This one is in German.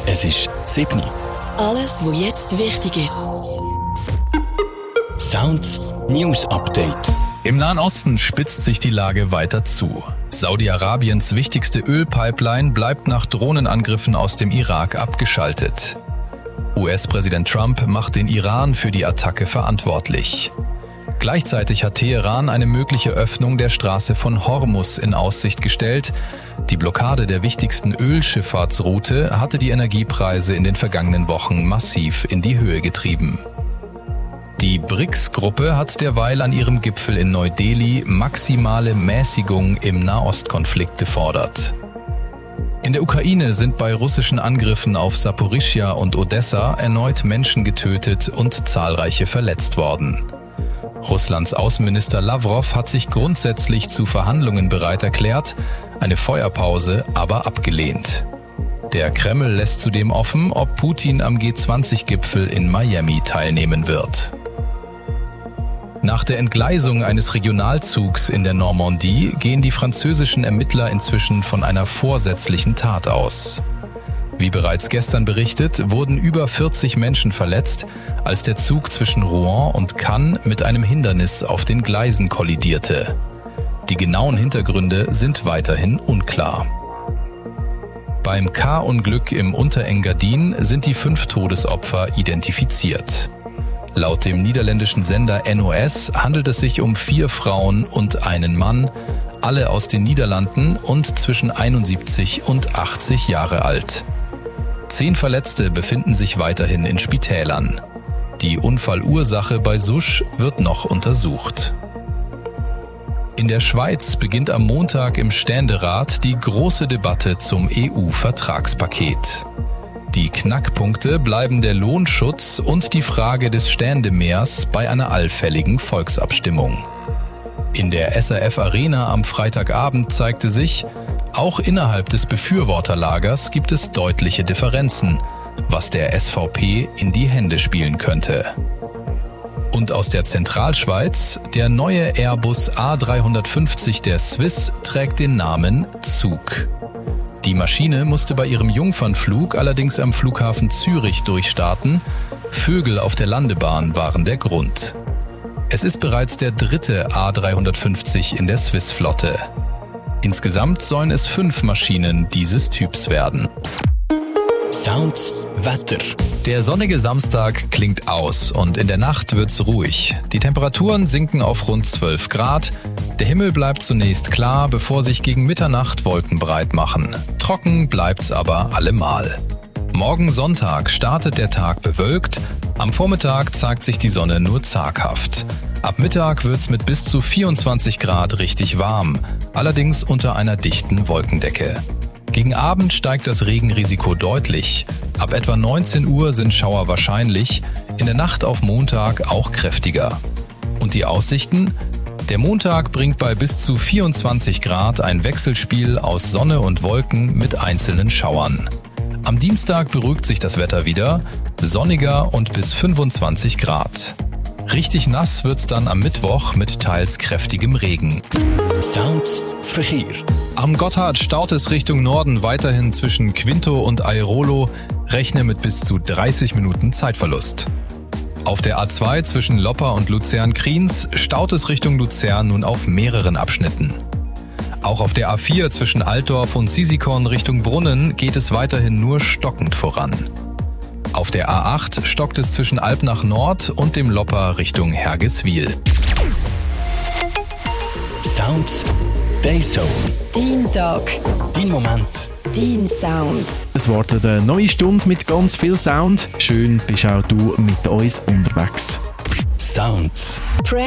Es ist 7 Uhr. Alles, was jetzt wichtig ist. Sounds News Update. Im Nahen Osten spitzt sich die Lage weiter zu. Saudi-Arabiens wichtigste Ölpipeline bleibt nach Drohnenangriffen aus dem Irak abgeschaltet. US-Präsident Trump macht den Iran für die Attacke verantwortlich. Gleichzeitig hat Teheran eine mögliche Öffnung der Straße von Hormuz in Aussicht gestellt. Die Blockade der wichtigsten Ölschifffahrtsroute hatte die Energiepreise in den vergangenen Wochen massiv in die Höhe getrieben. Die BRICS-Gruppe hat derweil an ihrem Gipfel in Neu-Delhi maximale Mäßigung im Nahostkonflikt gefordert. In der Ukraine sind bei russischen Angriffen auf Saporischschja und Odessa erneut Menschen getötet und zahlreiche verletzt worden. Russlands Außenminister Lawrow hat sich grundsätzlich zu Verhandlungen bereit erklärt, eine Feuerpause aber abgelehnt. Der Kreml lässt zudem offen, ob Putin am G20-Gipfel in Miami teilnehmen wird. Nach der Entgleisung eines Regionalzugs in der Normandie gehen die französischen Ermittler inzwischen von einer vorsätzlichen Tat aus. Wie bereits gestern berichtet, wurden über 40 Menschen verletzt, als der Zug zwischen Rouen und Cannes mit einem Hindernis auf den Gleisen kollidierte. Die genauen Hintergründe sind weiterhin unklar. Beim K-Unglück im Unterengadin sind die 5 Todesopfer identifiziert. Laut dem niederländischen Sender NOS handelt es sich um 4 Frauen und einen Mann, alle aus den Niederlanden und zwischen 71 und 80 Jahre alt. 10 Verletzte befinden sich weiterhin in Spitälern. Die Unfallursache bei Souche wird noch untersucht. In der Schweiz beginnt am Montag im Ständerat die große Debatte zum EU-Vertragspaket. Die Knackpunkte bleiben der Lohnschutz und die Frage des Ständemehrs bei einer allfälligen Volksabstimmung. In der SRF Arena am Freitagabend zeigte sich, auch innerhalb des Befürworterlagers gibt es deutliche Differenzen, was der SVP in die Hände spielen könnte. Und aus der Zentralschweiz, der neue Airbus A350 der Swiss trägt den Namen Zug. Die Maschine musste bei ihrem Jungfernflug allerdings am Flughafen Zürich durchstarten. Vögel auf der Landebahn waren der Grund. Es ist bereits der 3. A350 in der Swiss-Flotte. Insgesamt sollen es 5 Maschinen dieses Typs werden. Sounds Wetter. Der sonnige Samstag klingt aus und in der Nacht wird's ruhig. Die Temperaturen sinken auf rund 12 Grad. Der Himmel bleibt zunächst klar, bevor sich gegen Mitternacht Wolken breit machen. Trocken bleibt's aber allemal. Morgen Sonntag startet der Tag bewölkt. Am Vormittag zeigt sich die Sonne nur zaghaft. Ab Mittag wird's mit bis zu 24 Grad richtig warm, allerdings unter einer dichten Wolkendecke. Gegen Abend steigt das Regenrisiko deutlich. Ab etwa 19 Uhr sind Schauer wahrscheinlich, in der Nacht auf Montag auch kräftiger. Und die Aussichten? Der Montag bringt bei bis zu 24 Grad ein Wechselspiel aus Sonne und Wolken mit einzelnen Schauern. Am Dienstag beruhigt sich das Wetter wieder, sonniger und bis 25 Grad. Richtig nass wird's dann am Mittwoch mit teils kräftigem Regen. Sounds Verkehr. Am Gotthard staut es Richtung Norden weiterhin zwischen Quinto und Airolo. Rechne mit bis zu 30 Minuten Zeitverlust. Auf der A2 zwischen Loppa und Luzern-Kriens staut es Richtung Luzern nun auf mehreren Abschnitten. Auch auf der A4 zwischen Altdorf und Sisikon Richtung Brunnen geht es weiterhin nur stockend voran. Auf der A8 stockt es zwischen Alpnach Nord und dem Loppa Richtung Hergiswil. Sounds Dayzone. Dein Tag. Dein Moment. Dein Sound. Es wartet eine neue Stunde mit ganz viel Sound. Schön bist auch du mit uns unterwegs. Sounds.